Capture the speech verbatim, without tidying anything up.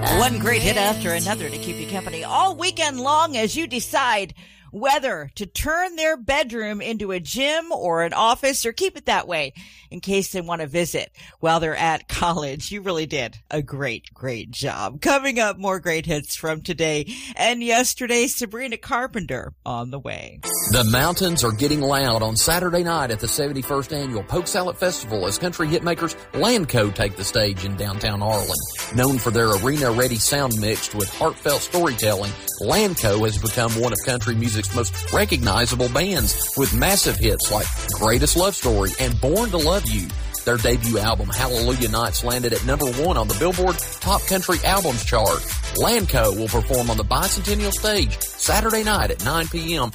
One great hit after another to keep you company all weekend long as you decide whether to turn their bedroom into a gym or an office or keep it that way in case they want to visit while they're at college. You really did a great, great job. Coming up, more great hits from today and yesterday. Sabrina Carpenter on the way. The mountains are getting loud on Saturday night at the seventy-first Annual Polk Salad Festival as country hitmakers Landco take the stage in downtown Arlen. Known for their arena-ready sound mixed with heartfelt storytelling, Landco has become one of country music's most recognizable bands with massive hits like Greatest Love Story and Born to Love You. Their debut album, Hallelujah Nights, landed at number one on the Billboard Top Country Albums chart. Landco will perform on the Bicentennial Stage Saturday night at nine p.m.